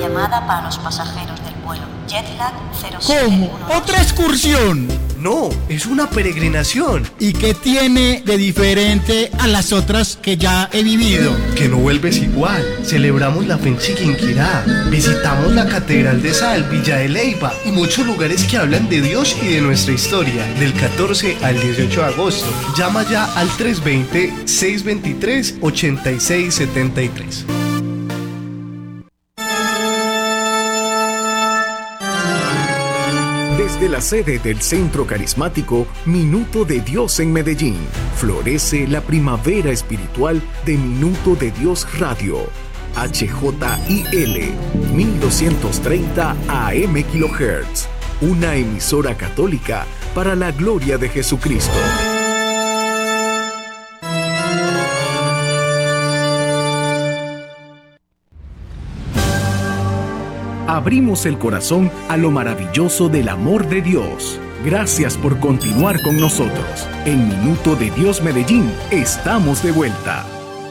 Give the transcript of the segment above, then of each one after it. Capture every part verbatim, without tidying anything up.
llamada para los pasajeros del vuelo Jetlag cero ¿Cómo? siete uno dos. ¿Otra excursión? No, es una peregrinación ¿Y qué tiene de diferente a las otras que ya he vivido? que no vuelves igual. Celebramos la fe en Chiquinquirá, visitamos la Catedral de Sal, Villa de Leyva y muchos lugares que hablan de Dios y de nuestra historia. Del catorce al dieciocho de agosto. Llama ya al tres dos cero, seis dos tres, ocho seis siete tres. Desde la sede del Centro Carismático Minuto de Dios en Medellín, florece la primavera espiritual de Minuto de Dios Radio. H J I L mil doscientos treinta A M kHz, una emisora católica para la gloria de Jesucristo. Abrimos el corazón a lo maravilloso del amor de Dios. Gracias por continuar con nosotros. En Minuto de Dios Medellín estamos de vuelta.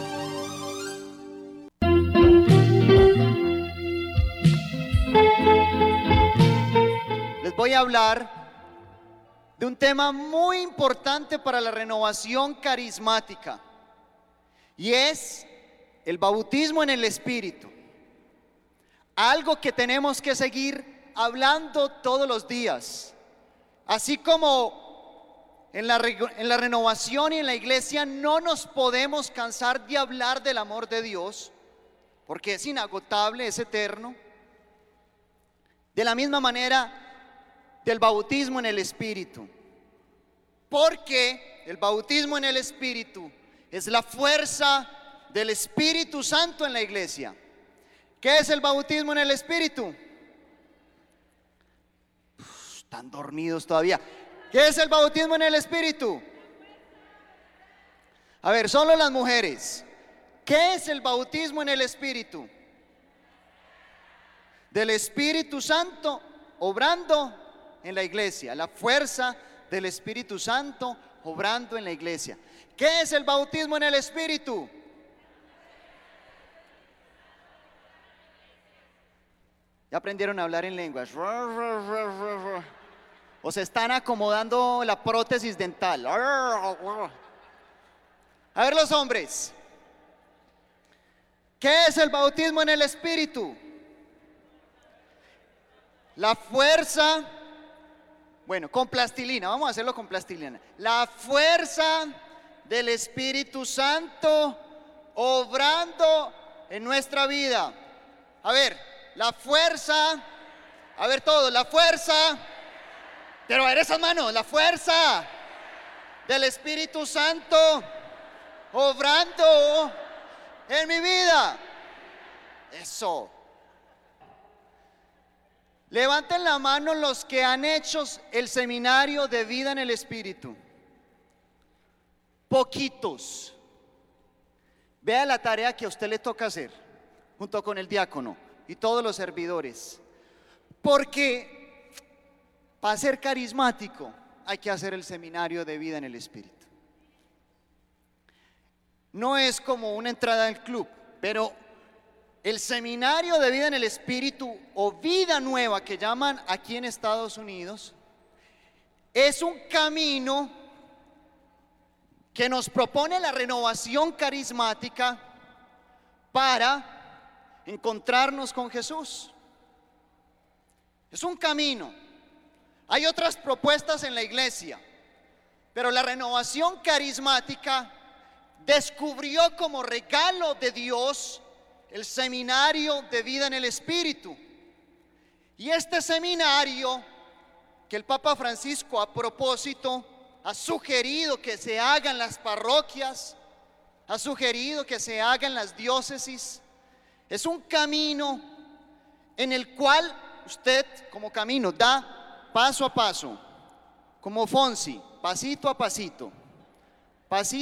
Les voy a hablar de un tema muy importante para la renovación carismática, y es el bautismo en el Espíritu. Algo que tenemos que seguir hablando todos los días. Así como en la, en la renovación y en la iglesia no nos podemos cansar de hablar del amor de Dios, porque es inagotable, es eterno. De la misma manera del bautismo en el Espíritu, porque el bautismo en el Espíritu es la fuerza del Espíritu Santo en la iglesia. ¿Qué es el bautismo en el Espíritu? Uf, están dormidos todavía. ¿Qué es el bautismo en el Espíritu? A ver, solo las mujeres. ¿Qué es el bautismo en el Espíritu? Del Espíritu Santo obrando en la iglesia. La fuerza del Espíritu Santo obrando en la iglesia. ¿Qué es el bautismo en el Espíritu? ¿Ya aprendieron a hablar en lenguas? ¿O se están acomodando la prótesis dental? A ver, los hombres. ¿Qué es el bautismo en el Espíritu? La fuerza, bueno, con plastilina, vamos a hacerlo con plastilina. La fuerza del Espíritu Santo obrando en nuestra vida. A ver. La fuerza, a ver todo, la fuerza, pero a ver esas manos, la fuerza del Espíritu Santo obrando en mi vida. Eso. Levanten la mano los que han hecho el seminario de vida en el Espíritu. Poquitos. Vea la tarea que a usted le toca hacer, junto con el diácono y todos los servidores, porque para ser carismático hay que hacer el seminario de vida en el Espíritu. No es como una entrada al club, pero el seminario de vida en el Espíritu o vida nueva que llaman aquí en Estados Unidos es un camino que nos propone la renovación carismática para encontrarnos con Jesús. Es un camino. Hay otras propuestas en la iglesia, pero la renovación carismática descubrió como regalo de Dios el seminario de vida en el Espíritu. Y este seminario que el Papa Francisco a propósito ha sugerido que se haga en las parroquias, ha sugerido que se haga en las diócesis. Es un camino en el cual usted como camino da paso a paso, como Fonsi, pasito a pasito, pasito